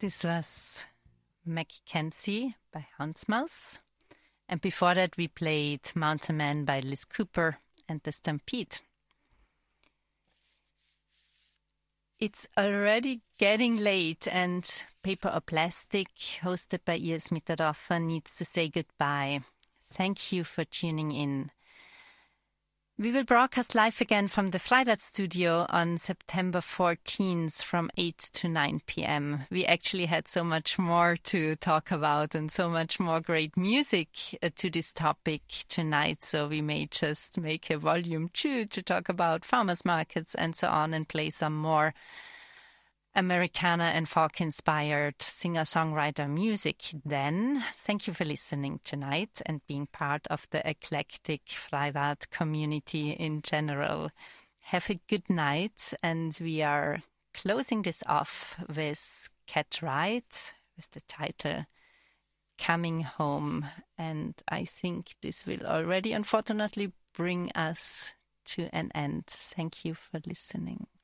This was Mackenzie by Houndsmouth. And before that, we played Mountain Man by Liz Cooper and The Stampede. It's already getting late, and Paper or Plastic, hosted by Iris Mitterdorfer, needs to say goodbye. Thank you for tuning in. We will broadcast live again from the Freiheit Studio on September 14th from 8 to 9 p.m. We actually had so much more to talk about and so much more great music to this topic tonight, so we may just make a volume 2 to talk about farmers markets and so on, and play some more Americana and folk-inspired singer-songwriter music. Then, thank you for listening tonight and being part of the eclectic Freirad community in general. Have a good night, and we are closing this off with Cat Wright, with the title Coming Home. And I think this will already, unfortunately, bring us to an end. Thank you for listening.